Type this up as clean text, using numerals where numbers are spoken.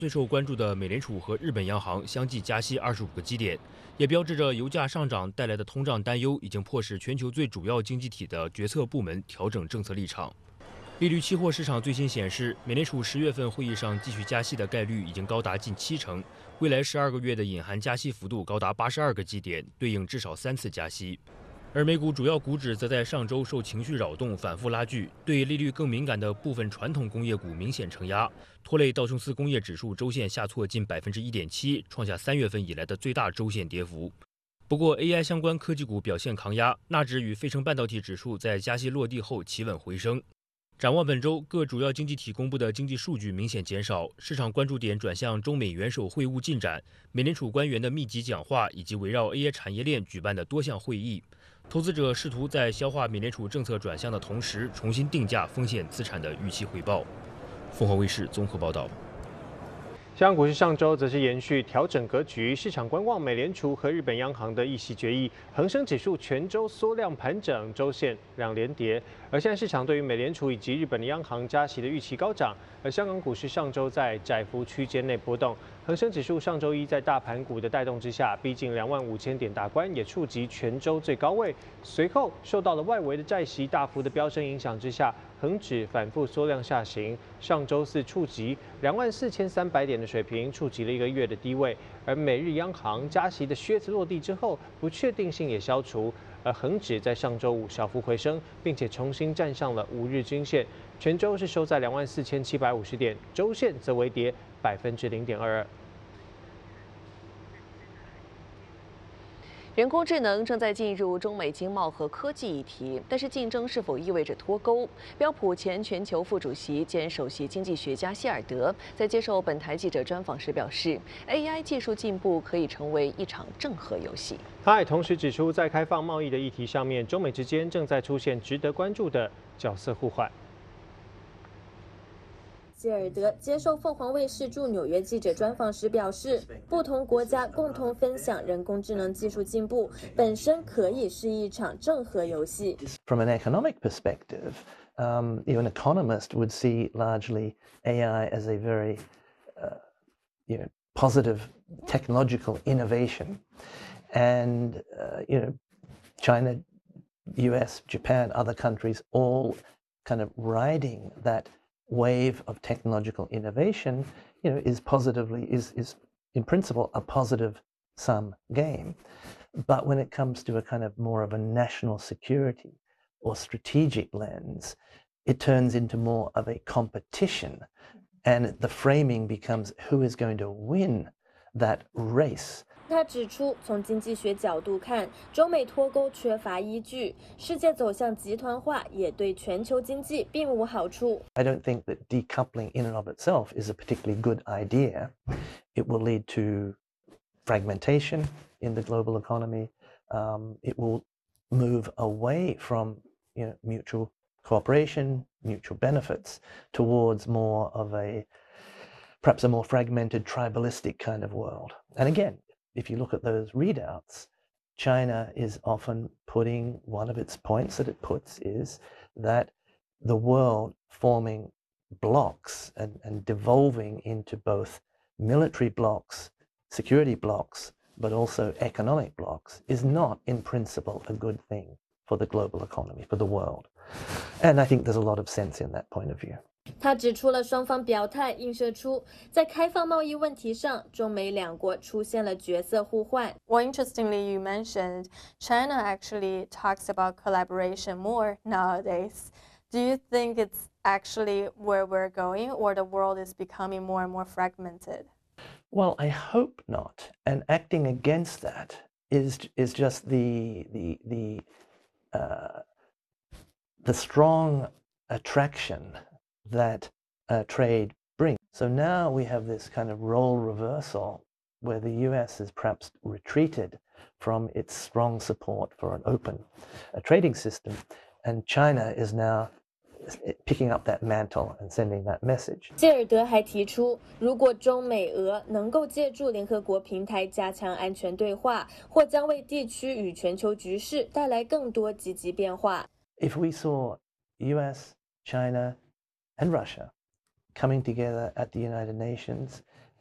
最受关注的美联储和日本央行相继加息25个基点，也标志着油价上涨带来的通胀担忧已经迫使全球最主要经济体的决策部门调整政策立场。利率期货市场最新显示，美联储10月份会议上继续加息的概率已经高达近70%，未来12个月的隐含加息幅度高达82个基点，对应至少3次加息。而美股主要股指则在上周受情绪扰动反复拉锯，对利率更敏感的部分传统工业股明显承压，拖累道琼斯工业指数周线下挫近1.7%，创下3月份以来的最大周线跌幅。不过 AI 相关科技股表现抗压，纳指与费城半导体指数在加息落地后企稳回升。展望本周，各主要经济体公布的经济数据明显减少，市场关注点转向中美元首会晤进展、美联储官员的密集讲话，以及围绕 AI 产业链举办的多项会议。投资者试图在消化美联储政策转向的同时，重新定价风险资产的预期回报。凤凰卫视综合报道。 香港股市上周则是延续调整格局，市场观望美联储和日本央行的议息决议，恒生指数全周缩量盘整，周线2连跌。而现在市场对于美联储以及日本的央行加息的预期高涨，而香港股市上周在窄幅区间内波动，恒生指数上周一在大盘股的带动之下，逼近25000点大关，也触及全周最高位。随后受到了外围的债息大幅的飙升影响之下，恒指反复缩量下行，上周四触及24300点的水平，触及了1个月的低位。而美日央行加息的靴子落地之后，不确定性也消除。而恒指在上周五小幅回升，并且重新站上了5日均线，全周是收在24750点，周线则微跌0.22%。 人工智能正在进入中美经贸和科技议题，但是竞争是否意味着脱钩？标普前全球副主席兼首席经济学家希尔德在接受本台记者专访时表示 ，AI 技术进步可以成为一场正和游戏。 他也同时指出，在开放贸易的议题上面，中美之间正在出现值得关注的角色互换。 希尔德接受凤凰卫视驻纽约记者专访时表示，不同国家共同分享人工智能技术进步，本身可以是一场正和游戏。 From an economic perspective, an economist would see largely AI as a very, positive technological innovation, and China, U.S., Japan, other countries all kind of riding that wave of technological innovation, is in principle a positive sum game. But when it comes to a kind of more of a national security or strategic lens, it turns into more of a competition, and the framing becomes who is going to win that race. 他指出，从经济学角度看，中美脱钩缺乏依据，世界走向集团化也对全球经济并无好处。 I don't think that decoupling in and of itself is a particularly good idea. It will lead to fragmentation in the global economy. It will move away from mutual cooperation, mutual benefits, towards more of perhaps a more fragmented, tribalistic kind of world. And again, if you look at those readouts, China is often putting, one of its points that it puts is that the world forming blocks and devolving into both military blocks, security blocks, but also economic blocks is not in principle a good thing for the global economy, for the world. And I think there's a lot of sense in that point of view. 他指出了双方表态映射出，在开放贸易问题上，中美两国出现了角色互换。 Well, interestingly, you mentioned China actually talks about collaboration more nowadays. Do you think it's actually where we're going, or the world is becoming more and more fragmented? Well, I hope not. And acting against that is just the strong attraction that trade brings. So now we have this kind of role reversal where the US has perhaps retreated from its strong support for an open trading system, and China is now picking up that mantle and sending that message. 希尔德还提出，如果中美俄能够借助联合国平台加强安全对话，或将为地区与全球局势带来更多积极变化。 If we saw US, China, and Russia coming together at the United Nations